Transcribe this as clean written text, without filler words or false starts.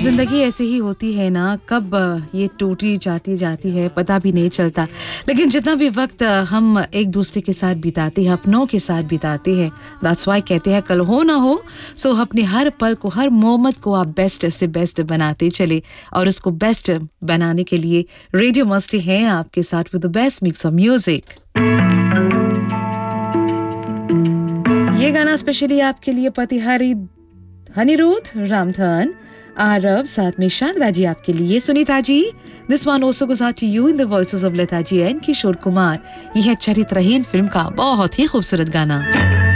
ज़िंदगी ऐसे ही होती है ना, कब ये टूटी जाती है पता भी नहीं चलता। लेकिन जितना भी वक्त हम एक दूसरे के साथ बिताते हैं, अपनों के साथ बिताते हैं, दैट्स व्हाई कहते हैं कल हो ना हो, सो अपने हर पल को, हर मोमेंट को आप बेस्ट से बेस्ट बनाते चले। और उसको बेस्ट बनाने के लिए रेडियो मस्ती है आपके साथ with the best mix of music. ये गाना स्पेशली आपके लिए पति हनीरूथ, रामधन, आरब, साथ में शारदा जी आपके लिए, Sunita ji, this one also goes out to you in the voices of Lata ji and Kishore Kumar. यह है चरित्रहीन फिल्म का बहुत ही खूबसूरत गाना।